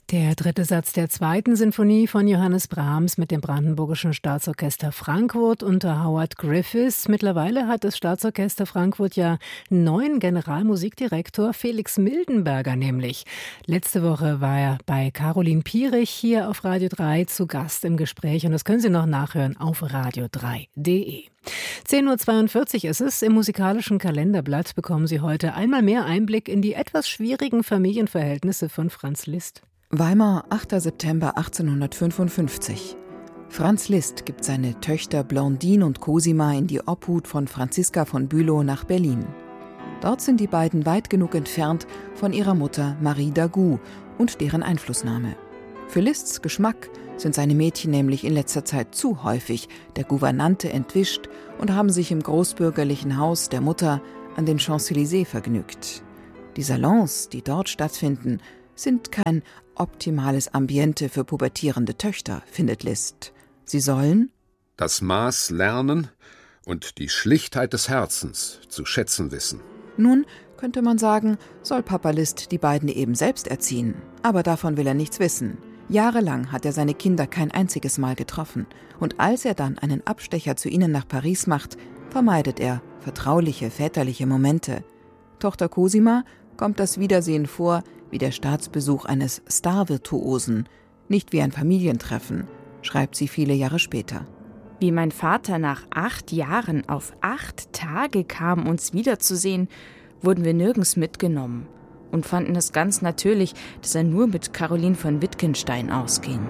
Der dritte Satz der zweiten Sinfonie von Johannes Brahms mit dem Brandenburgischen Staatsorchester Frankfurt unter Howard Griffiths. Mittlerweile hat das Staatsorchester Frankfurt ja einen neuen Generalmusikdirektor, Felix Mildenberger nämlich. Letzte Woche war er bei Caroline Pierich hier auf Radio 3 zu Gast im Gespräch und das können Sie noch nachhören auf radio3.de. 10.42 Uhr ist es. Im musikalischen Kalenderblatt bekommen Sie heute einmal mehr Einblick in die etwas schwierigen Familienverhältnisse von Franz Liszt. Weimar, 8. September 1855. Franz Liszt gibt seine Töchter Blondine und Cosima in die Obhut von Franziska von Bülow nach Berlin. Dort sind die beiden weit genug entfernt von ihrer Mutter Marie d'Agoult und deren Einflussnahme. Für Liszts Geschmack sind seine Mädchen nämlich in letzter Zeit zu häufig der Gouvernante entwischt und haben sich im großbürgerlichen Haus der Mutter an den Champs-Élysées vergnügt. Die Salons, die dort stattfinden, sind kein optimales Ambiente für pubertierende Töchter, findet Liszt. Sie sollen das Maß lernen und die Schlichtheit des Herzens zu schätzen wissen. Nun könnte man sagen, soll Papa Liszt die beiden eben selbst erziehen. Aber davon will er nichts wissen. Jahrelang hat er seine Kinder kein einziges Mal getroffen. Und als er dann einen Abstecher zu ihnen nach Paris macht, vermeidet er vertrauliche väterliche Momente. Tochter Cosima kommt das Wiedersehen vor wie der Staatsbesuch eines Starvirtuosen, nicht wie ein Familientreffen, schreibt sie viele Jahre später. Wie mein Vater nach 8 Jahren auf 8 Tage kam, uns wiederzusehen, wurden wir nirgends mitgenommen und fanden es ganz natürlich, dass er nur mit Caroline von Wittgenstein ausging.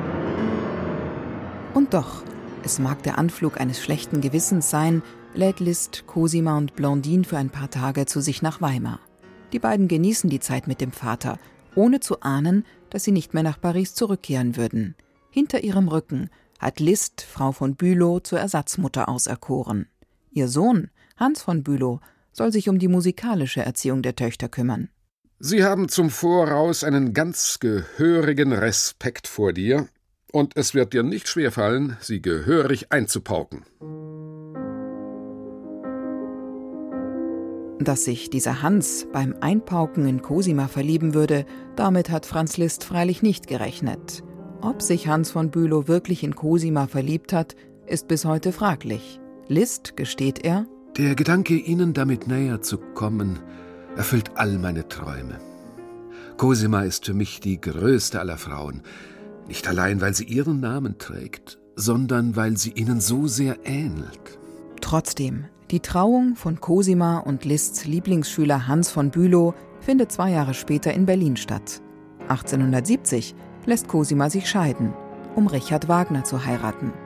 Und doch, es mag der Anflug eines schlechten Gewissens sein, lädt Liszt Cosima und Blondine für ein paar Tage zu sich nach Weimar. Die beiden genießen die Zeit mit dem Vater, ohne zu ahnen, dass sie nicht mehr nach Paris zurückkehren würden. Hinter ihrem Rücken hat Liszt Frau von Bülow zur Ersatzmutter auserkoren. Ihr Sohn, Hans von Bülow, soll sich um die musikalische Erziehung der Töchter kümmern. Sie haben zum Voraus einen ganz gehörigen Respekt vor dir, und es wird dir nicht schwerfallen, sie gehörig einzupauken. Dass sich dieser Hans beim Einpauken in Cosima verlieben würde, damit hat Franz Liszt freilich nicht gerechnet. Ob sich Hans von Bülow wirklich in Cosima verliebt hat, ist bis heute fraglich. Liszt gesteht er: Der Gedanke, Ihnen damit näher zu kommen, erfüllt all meine Träume. Cosima ist für mich die größte aller Frauen, nicht allein, weil sie ihren Namen trägt, sondern weil sie Ihnen so sehr ähnelt. Trotzdem, die Trauung von Cosima und Liszts Lieblingsschüler Hans von Bülow findet 2 Jahre später in Berlin statt. 1870 lässt Cosima sich scheiden, um Richard Wagner zu heiraten.